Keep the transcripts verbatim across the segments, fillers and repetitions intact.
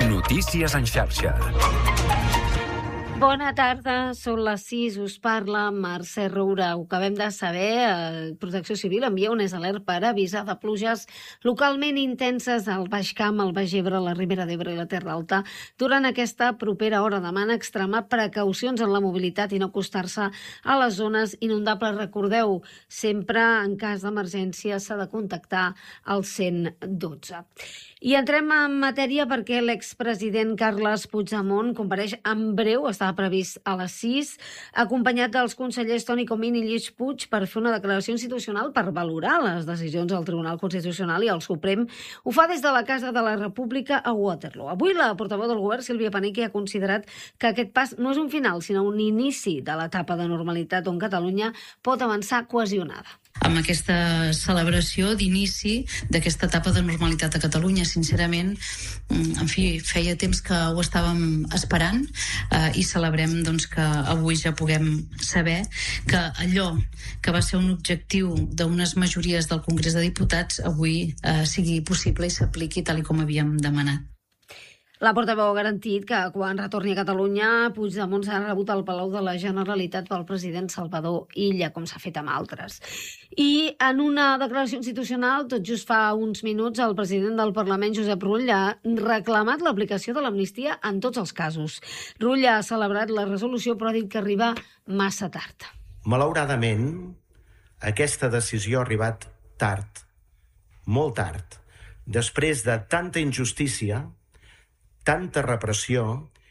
Notícies en xarxa. Bona tarda, són les sis, us parla Mercè Roura. Ho acabem de saber, eh, Protecció Civil envia un alert per avisar de pluges localment intenses al Baix Camp, al Baix Ebre, la Ribera d'Ebre i la Terra Alta. Durant aquesta propera hora demana extremar precaucions en la mobilitat i no acostar-se a les zones inundables. Recordeu, sempre en cas d'emergència s'ha de contactar al cent dotze. I entrem en matèria perquè l'expresident Carles Puigdemont compareix en breu, estava previst a les sis, acompanyat dels consellers Toni Comín i Lluís Puig per fer una declaració institucional per valorar les decisions del Tribunal Constitucional i el Suprem. Ho fa des de la Casa de la República a Waterloo. Avui la portaveu del govern, Sílvia Paneque, ha considerat que aquest pas no és un final, sinó un inici de l'etapa de normalitat on Catalunya pot avançar cohesionada. Amb aquesta celebració d'inici d'aquesta etapa de normalitat a Catalunya, sincerament, en fi, feia temps que ho estàvem esperant eh, i celebrem doncs, que avui ja puguem saber que allò que va ser un objectiu d'unes majories del Congrés de Diputats avui eh, sigui possible i s'apliqui tal i com havíem demanat. La portaveu ha garantit que quan retorni a Catalunya, Puigdemont serà rebut al Palau de la Generalitat pel president Salvador Illa, com s'ha fet amb altres. I en una declaració institucional, tot just fa uns minuts, el president del Parlament, Josep Rull, ha reclamat l'aplicació de l'amnistia en tots els casos. Rull ha celebrat la resolució, però ha dit que arriba massa tard. Malauradament, aquesta decisió ha arribat tard, molt tard, després de tanta injustícia, tanta repressió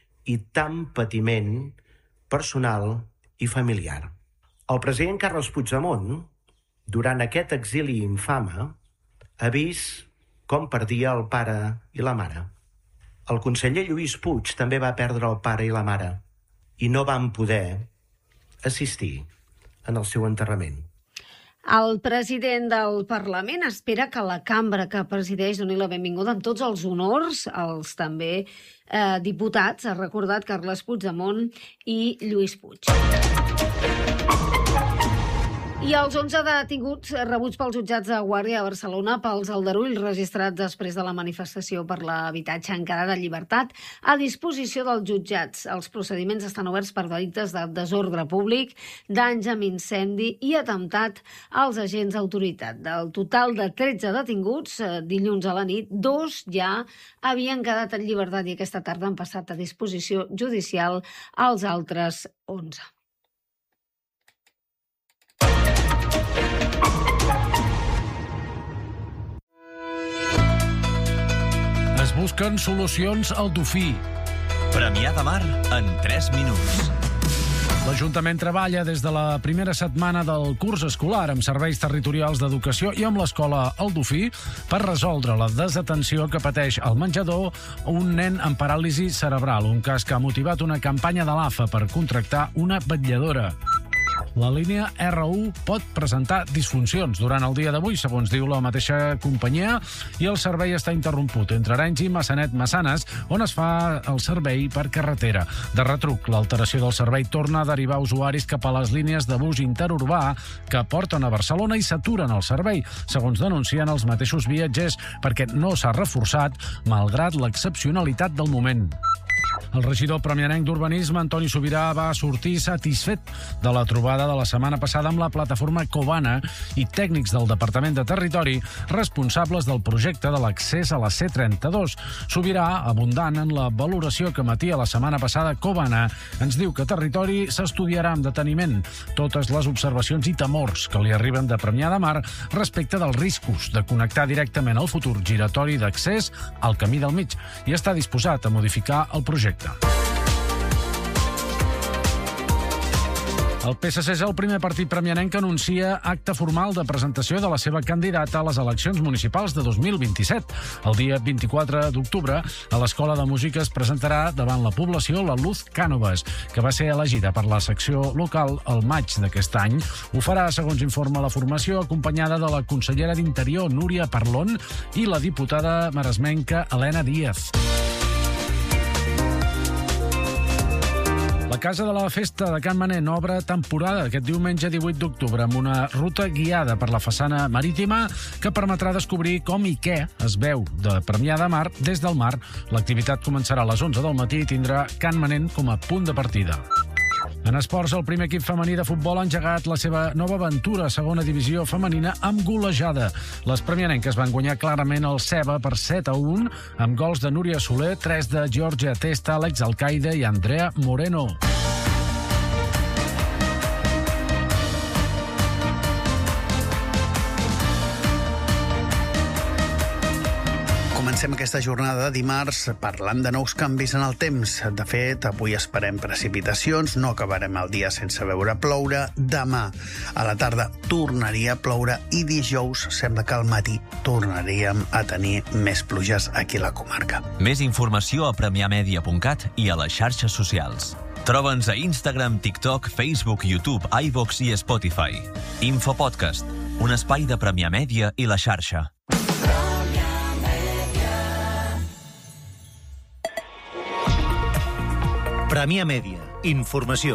i tant patiment personal i familiar. El president Carles Puigdemont, durant aquest exili infame, ha vist com perdia el pare i la mare. El conseller Lluís Puig també va perdre el pare i la mare i no van poder assistir en el seu enterrament. El president del Parlament espera que la cambra que presideix doni la benvinguda amb tots els honors als també eh, diputats, ha recordat Carles Puigdemont i Lluís Puig. I els onze detinguts rebuts pels jutjats de Guàrdia a Barcelona pels aldarulls registrats després de la manifestació per l'habitatge han quedat en llibertat a disposició dels jutjats. Els procediments estan oberts per delictes de desordre públic, danys amb incendi i atemptat als agents d'autoritat. Del total de tretze detinguts, dilluns a la nit, dos ja havien quedat en llibertat i aquesta tarda han passat a disposició judicial als altres onze. Es busquen solucions al Dofí. Premià de Mar en tres minuts. L'Ajuntament treballa des de la primera setmana del curs escolar amb serveis territorials d'educació i amb l'escola El Dofí per resoldre la desatenció que pateix al menjador un nen amb paràlisi cerebral, un cas que ha motivat una campanya de l'A F A per contractar una vetlladora. La línia R u pot presentar disfuncions durant el dia d'avui, segons diu la mateixa companyia, i el servei està interromput entre Arenys i Massanet-Massanes, on es fa el servei per carretera. De retruc, l'alteració del servei torna a derivar usuaris cap a les línies de bus interurbà que porten a Barcelona i s'aturen el servei, segons denuncien els mateixos viatgers, perquè no s'ha reforçat, malgrat l'excepcionalitat del moment. El regidor premianenc d'Urbanisme, Antoni Subirà, va sortir satisfet de la trobada de la setmana passada amb la plataforma Covana i tècnics del Departament de Territori responsables del projecte de l'accés a la C trenta-dos. Subirà, abundant en la valoració que emetia la setmana passada Covana, ens diu que Territori s'estudiarà amb deteniment totes les observacions i temors que li arriben de Premià de Mar respecte dels riscos de connectar directament el futur giratori d'accés al Camí del Mig i està disposat a modificar el projecte. El P S C és el primer partit premianenc que anuncia acte formal de presentació de la seva candidata a les eleccions municipals de dos mil vint-i-set. El dia vint-i-quatre d'octubre, a l'Escola de Música es presentarà davant la població la Luz Cànovas, que va ser elegida per la secció local el maig d'aquest any. Ho farà, segons informa la formació, acompanyada de la consellera d'Interior, Núria Parlon, i la diputada maresmenca Helena Díaz. La Casa de la Festa de Can Manent obre temporada aquest diumenge divuit d'octubre amb una ruta guiada per la façana marítima que permetrà descobrir com i què es veu de Premià de Mar des del mar. L'activitat començarà a les onze del matí i tindrà Can Manent com a punt de partida. En esports, el primer equip femení de futbol ha engegat la seva nova aventura a segona divisió femenina amb golejada. Les premianenques van guanyar clarament el Ceba per set a un, amb gols de Núria Soler, tres de Georgia Testa, Àlex Alcaide i Andrea Moreno. Comencem aquesta jornada de dimarts parlant de nous canvis en el temps. De fet, avui esperem precipitacions, no acabarem el dia sense veure ploure. Demà a la tarda tornaria a ploure i dijous sembla que al matí tornaríem a tenir més pluges aquí a la comarca. Més informació a premiamedia punt cat i a les xarxes socials. Troba'ns a Instagram, TikTok, Facebook, YouTube, iVox i Spotify. Infopodcast, un espai de Premià Mèdia i la xarxa. Premià Mèdia. Informació.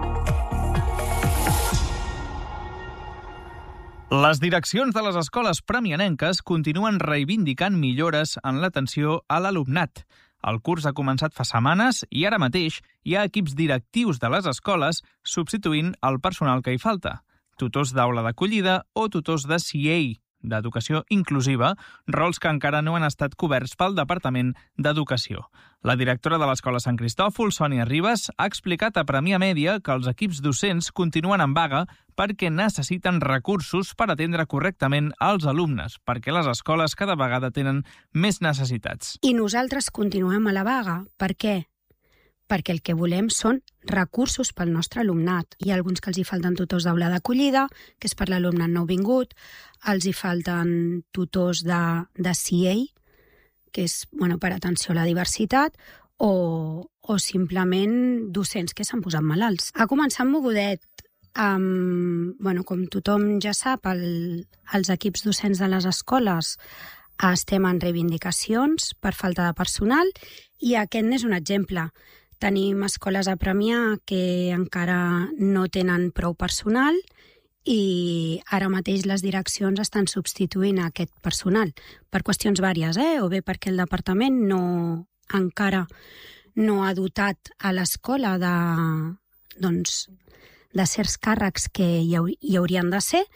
Les direccions de les escoles premianenques continuen reivindicant millores en l'atenció a l'alumnat. El curs ha començat fa setmanes i ara mateix hi ha equips directius de les escoles substituint el personal que hi falta. Tutors d'aula d'acollida o tutors de C I A, d'Educació Inclusiva, rols que encara no han estat coberts pel Departament d'Educació. La directora de l'Escola Sant Cristòfol, Sònia Ribas, ha explicat a Premià Mèdia que els equips docents continuen en vaga perquè necessiten recursos per atendre correctament els alumnes, perquè les escoles cada vegada tenen més necessitats. I nosaltres continuem a la vaga. Per què? Perquè el que volem són recursos pel nostre alumnat. Hi ha alguns que els hi falten tutors d'aula d'acollida, que és per l'alumnat nouvingut, els hi falten tutors de, de C I A, que és bueno, per atenció a la diversitat, o, o simplement docents que s'han posat malalts. Ha començat mogudet. Amb, bueno, com tothom ja sap, el, els equips docents de les escoles estem en reivindicacions per falta de personal i aquest n'és un exemple. Tenim escoles a Premià que encara no tenen prou personal i ara mateix les direccions estan substituint aquest personal per qüestions vàries, eh? O bé perquè el departament no, encara no ha dotat a l'escola de, doncs, de certs càrrecs que hi, haur, hi haurien de ser,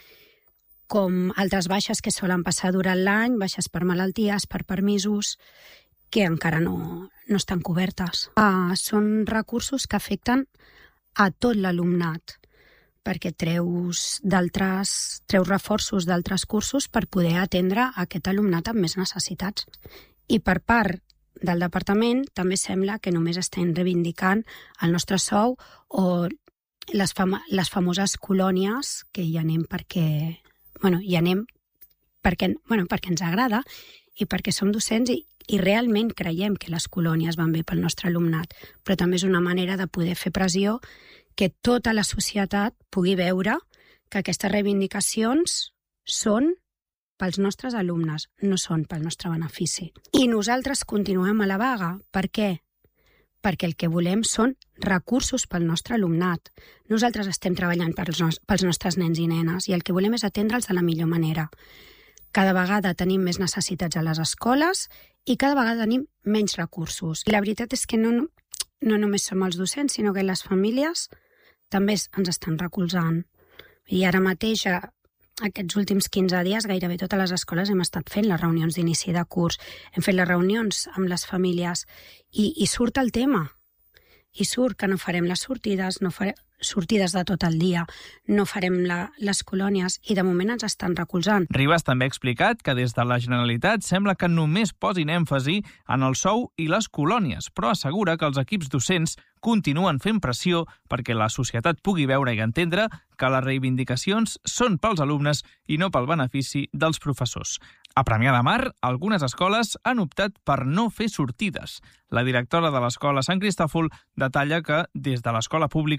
com altres baixes que solen passar durant l'any, baixes per malalties, per permisos, que encara no, no estan cobertes. Ah, són recursos que afecten a tot l'alumnat, perquè treus d'altres, treus reforços d'altres cursos per poder atendre aquest alumnat amb més necessitats. I per part del departament també sembla que només estem reivindicant el nostre sou o les, fam- les famoses colònies, que hi anem perquè, bueno, hi anem perquè, bueno, perquè ens agrada i perquè som docents i, i realment creiem que les colònies van bé pel nostre alumnat, però també és una manera de poder fer pressió que tota la societat pugui veure que aquestes reivindicacions són pels nostres alumnes, no són pel nostre benefici. I nosaltres continuem a la vaga. Per què? Perquè el que volem són recursos pel nostre alumnat. Nosaltres estem treballant pels, nos- pels nostres nens i nenes i el que volem és atendre'ls de la millor manera. Cada vegada tenim més necessitats a les escoles i cada vegada tenim menys recursos. I la veritat és que no, no només som els docents, sinó que les famílies també ens estan recolzant. I ara mateix, aquests últims quinze dies, gairebé totes les escoles hem estat fent les reunions d'inici de curs, hem fet les reunions amb les famílies i, i surt el tema. I surt que no farem les sortides, no farem sortides de tot el dia, no farem la, les colònies i de moment ens estan recolzant. Ribas també ha explicat que des de la Generalitat sembla que només posin èmfasi en el sou i les colònies, però assegura que els equips docents continuen fent pressió perquè la societat pugui veure i entendre que les reivindicacions són pels alumnes i no pel benefici dels professors. A Premià de Mar, algunes escoles han optat per no fer sortides. La directora de l'escola Sant Cristòfol detalla que des de l'escola pública s'ha acordat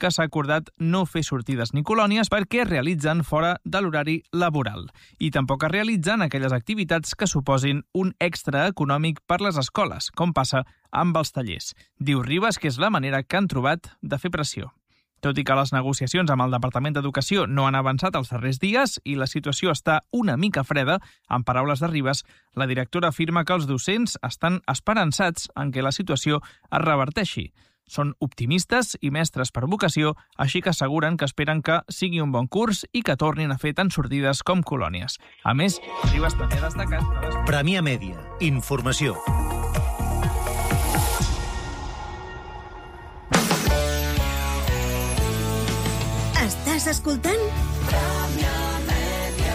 acordat no fer sortides ni colònies perquè es realitzen fora de l'horari laboral i tampoc es realitzen aquelles activitats que suposin un extra econòmic per les escoles, com passa amb els tallers. Diu Ribas que és la manera que han trobat de fer pressió. Tot i que les negociacions amb el Departament d'Educació no han avançat els darrers dies i la situació està una mica freda, en paraules de Ribas, la directora afirma que els docents estan esperançats en què la situació es reverteixi. Són optimistes i mestres per vocació, així que asseguren que esperen que sigui un bon curs i que tornin a fer tant sortides com colònies. A més, Ribas també ha destacat... Premià Mèdia. Informació. Estàs escoltant? Premià Mèdia.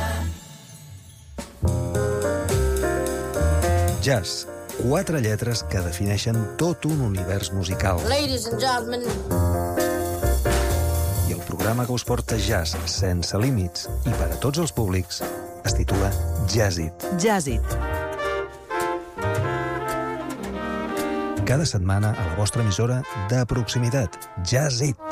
Jazz. Quatre lletres que defineixen tot un univers musical. Ladies and gentlemen. I el programa que us porta jazz sense límits i per a tots els públics es titula Jazzit. Jazzit. Cada setmana a la vostra emissora de proximitat. Jazzit.